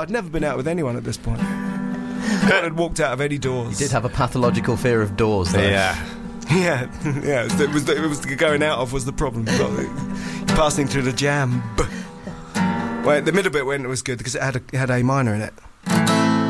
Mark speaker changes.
Speaker 1: I'd never been out with anyone at this point. I had walked out of any doors.
Speaker 2: You did have a pathological fear of doors, though.
Speaker 1: Yeah. It was going out of was the problem. Passing through the jam. Well, the middle bit when it was good because it had A minor in it.